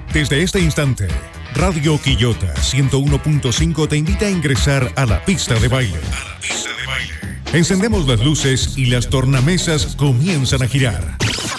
Desde este instante, Radio Quillota 101.5 te invita a ingresar a la pista de baile. Encendemos las luces y las tornamesas comienzan a girar.